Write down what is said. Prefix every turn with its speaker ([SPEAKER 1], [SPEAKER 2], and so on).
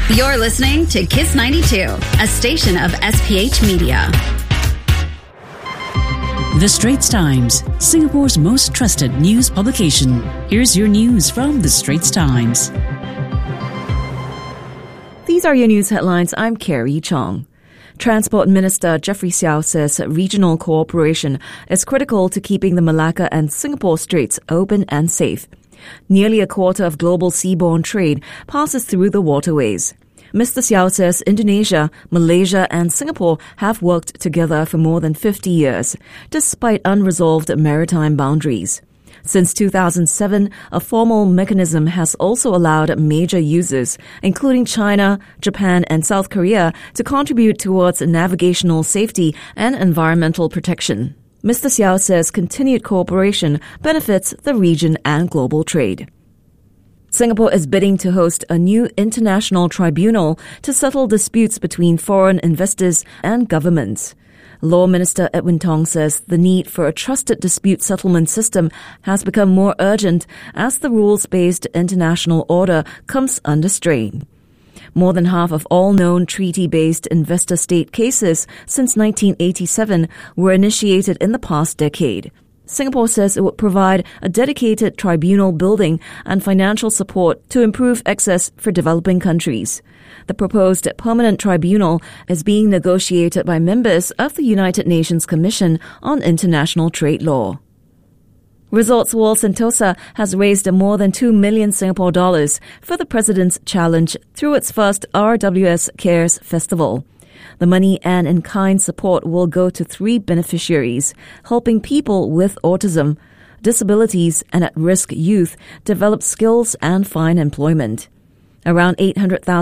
[SPEAKER 1] You're listening to Kiss 92, a station of SPH Media.
[SPEAKER 2] The Straits Times, Singapore's most trusted news publication. Here's your news from The Straits Times.
[SPEAKER 3] These are your news headlines. I'm Carrie Chong. Transport Minister Jeffrey Xiao says regional cooperation is critical to keeping the Malacca and Singapore Straits open and safe. Nearly a quarter of global seaborne trade passes through the waterways. Mr. Xiao says Indonesia, Malaysia and Singapore have worked together for more than 50 years, despite unresolved maritime boundaries. Since 2007, a formal mechanism has also allowed major users, including China, Japan and South Korea, to contribute towards navigational safety and environmental protection. Mr. Xiao says continued cooperation benefits the region and global trade. Singapore is bidding to host a new international tribunal to settle disputes between foreign investors and governments. Law Minister Edwin Tong says the need for a trusted dispute settlement system has become more urgent as the rules-based international order comes under strain. More than half of all known treaty-based investor-state cases since 1987 were initiated in the past decade. Singapore says it would provide a dedicated tribunal building and financial support to improve access for developing countries. The proposed permanent tribunal is being negotiated by members of the United Nations Commission on International Trade Law. Resorts World Sentosa has raised more than 2 million Singapore dollars for the President's Challenge through its first RWS Cares Festival. The money and in-kind support will go to 3 beneficiaries, helping people with autism, disabilities and at-risk youth develop skills and find employment. Around 800,000